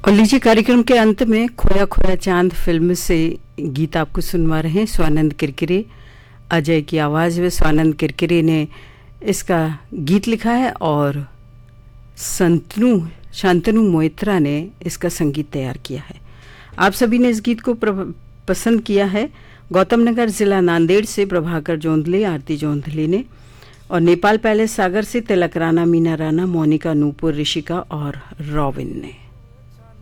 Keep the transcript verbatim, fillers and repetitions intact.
और लीजिए कार्यक्रम के अंत में खोया खोया चांद फिल्म से गीत आपको सुनवा रहे हैं। स्वानंद किरकिरे, अजय की आवाज़ में स्वानंद किरकिरे ने इसका गीत लिखा है और संतनु शांतनु मोइत्रा ने इसका संगीत तैयार किया है। आप सभी ने इस गीत को पसंद किया है। गौतम नगर जिला नांदेड़ से प्रभाकर जोंधले, आरती जोंधले ने, और नेपाल पैलेस सागर से तिलक राणा, मीना राणा, मोनिका, नूपुर, ऋषिका और रॉबिन ने।